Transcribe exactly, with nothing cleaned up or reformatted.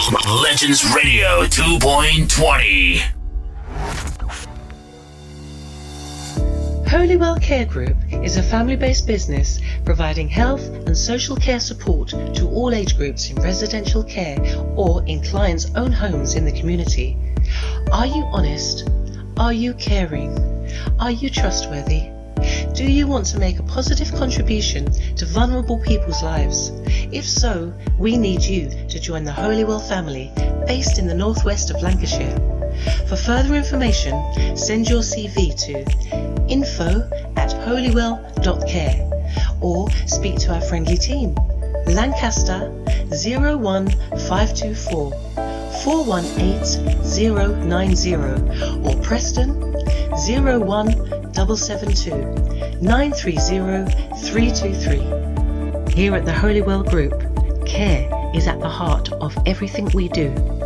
Legends Radio two point twenty. Holywell Care Group is a family-based business providing health and social care support to all age groups in residential care or in clients' own homes in the community. Are you honest? Are you caring? Are you trustworthy? Do you want to make a positive contribution to vulnerable people's lives? If so, we need you to join the Holywell family based in the northwest of Lancashire. For further information, send your C V to info at holywell dot care or speak to our friendly team. Lancaster zero one five two four, four one eight zero nine zero or Preston zero one seven seven two, nine three zero three two three. Here at the Holywell Group, care is at the heart of everything we do.